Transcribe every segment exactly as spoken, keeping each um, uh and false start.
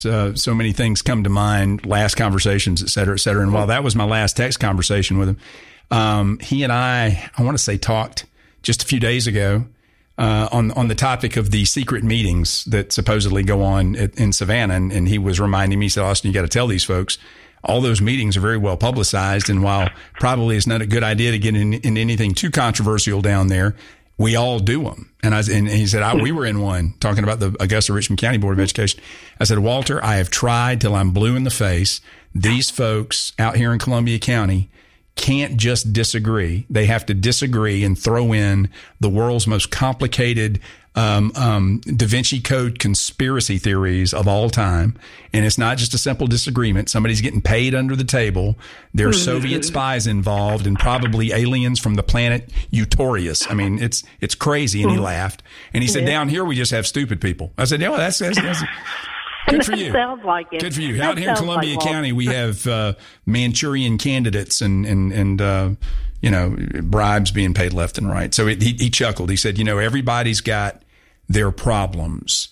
Uh, so many things come to mind, last conversations, et cetera, et cetera. And while that was my last text conversation with him, um, he and I, I want to say, talked just a few days ago uh, on on the topic of the secret meetings that supposedly go on at, in Savannah. And, and he was reminding me, he said, Austin, you got to tell these folks, all those meetings are very well publicized. And while probably it's not a good idea to get in, in anything too controversial down there, we all do them. And I and he said, I, we were in one talking about the Augusta Richmond County Board of Education. I said, Walter, I have tried till I'm blue in the face. These folks out here in Columbia County can't just disagree. They have to disagree and throw in the world's most complicated um, um, Da Vinci Code conspiracy theories of all time. And it's not just a simple disagreement. Somebody's getting paid under the table. There are Soviet spies involved and probably aliens from the planet Eutorius. I mean, it's it's crazy. And he laughed. And he said, yeah. Down here, we just have stupid people. I said, yeah, well, that's, that's, that's good for you. Sounds like it. Good for you. That Out here in Columbia like County, we have uh, Manchurian candidates and, and, and uh, you know, bribes being paid left and right. So it, he, he chuckled. He said, you know, everybody's got their problems.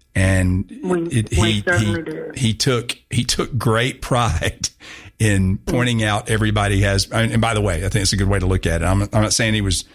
And we, it, we he, certainly he, do. he took, he took great pride in pointing out everybody has, and by the way, I think it's a good way to look at it. I'm, I'm not saying he was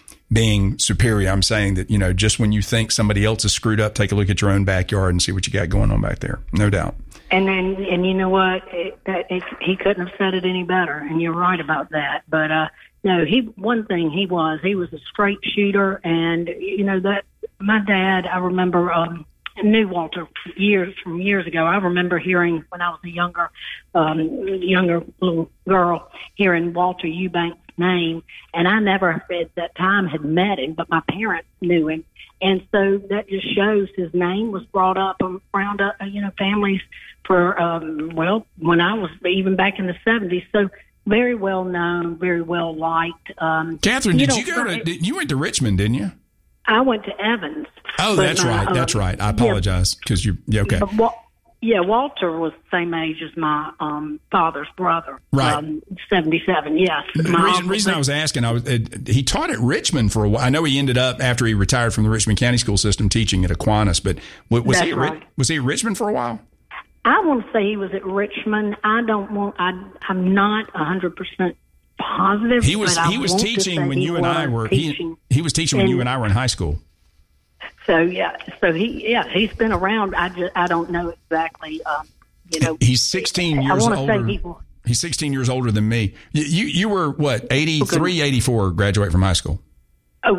being superior. I'm saying that, you know, just when you think somebody else is screwed up, take a look at your own backyard and see what you got going on back there. No doubt. And then, and you know what? It, that, it, he couldn't have said it any better. And you're right about that. But, uh, no, he, one thing he was, he was a straight shooter. And, you know, that my dad, I remember, um, knew Walter years from years ago. I remember hearing when I was a younger, um, younger little girl, hearing Walter Eubank's name, and I never at that time had met him, but my parents knew him, and so that just shows his name was brought up around, uh, you know, families for um, well, when I was even back in the seventies. So very well known, very well liked. Um, Catherine, did you, you go to? Did, you went to Richmond, didn't you? I went to Evans. Oh, that's my, right. Uh, that's right. I apologize because yeah, you. Yeah, okay. Wa- yeah, Walter was the same age as my um, father's brother. Right. Um, seventy-seven. Yes. The reason, reason I was asking, I was it, he taught at Richmond for a while. I know he ended up after he retired from the Richmond County School System teaching at Aquinas, but was that's he at, right. was he at Richmond for a while? I want to say he was at Richmond. I don't want. I, I'm not a hundred percent positive. He was. But he I was teaching when you and I were. Teaching. He, he was teaching when and, you and I were in high school. So yeah. So he yeah he's been around. I just I don't know exactly. Um, you know, he's sixteen years I older. Say he, he's sixteen years older than me. You you, you were what eighty-three, eighty-four graduate from high school. Oh,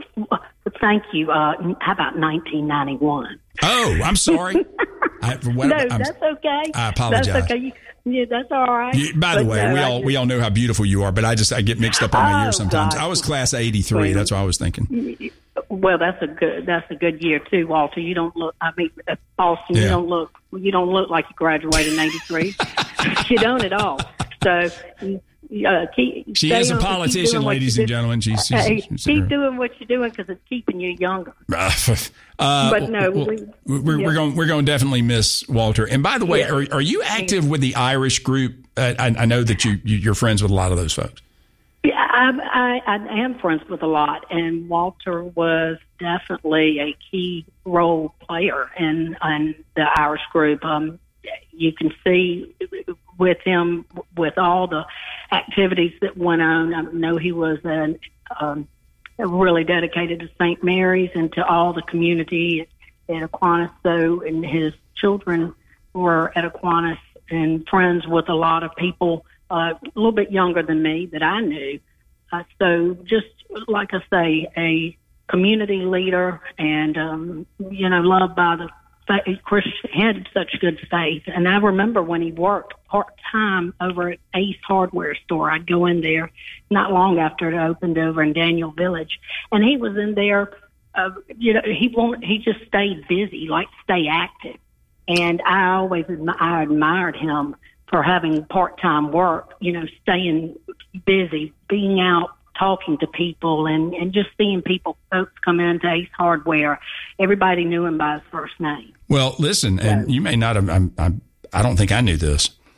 thank you. Uh, how about nineteen ninety-one? Oh, I'm sorry. I, what, no, I'm, that's okay. I apologize. That's okay. Yeah, that's all right. You, by the but way, no, we all just, we all know how beautiful you are, but I just I get mixed up on my oh, years sometimes. God. I was class of eighty-three. Well, that's what I was thinking. Well, that's a good that's a good year too, Walter. You don't look. I mean, Austin, yeah. you don't look. You don't look like you graduated in eighty-three. You don't at all. So. Uh, keep, she is a politician, ladies and gentlemen. She's, she's, hey, she's keep doing what you're doing because it's keeping you younger. uh, but no, well, we, we're, yeah. we're going. We're going to definitely miss Walter. And by the way, yeah. are, are you active with the Irish group? Uh, I, I know that you, you you're friends with a lot of those folks. Yeah, I, I, I am friends with a lot, and Walter was definitely a key role player in in the Irish group. Um, you can see with him with all the activities that went on. I know he was an, um, really dedicated to Saint Mary's and to all the community at Aquinas. So, and his children were at Aquinas and friends with a lot of people uh, a little bit younger than me that I knew. Uh, so, just like I say, a community leader and um, you know, loved by the Christian, had such good faith. And I remember when he worked part-time over at Ace Hardware Store, I'd go in there not long after it opened over in Daniel Village. And he was in there, uh, you know, he won't, he just stayed busy, like stay active. And I always I admired him for having part-time work, you know, staying busy, being out, talking to people and, and just seeing people, folks come into Ace Hardware. Everybody knew him by his first name. Well, listen, and you may not have, I'm, I'm, I don't think I knew this.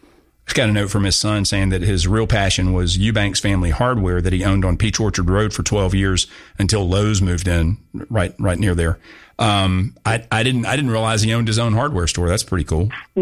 Just got a note from his son saying that his real passion was Eubanks Family Hardware that he owned on Peach Orchard Road for twelve years until Lowe's moved in right right near there. Um, I, I didn't I didn't realize he owned his own hardware store. That's pretty cool.